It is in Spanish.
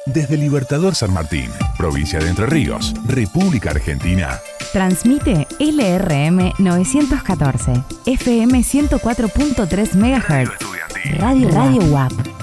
Desde Libertador San Martín, provincia de Entre Ríos, República Argentina. Transmite LRM 914, FM 104.3 MHz. Radio UAP.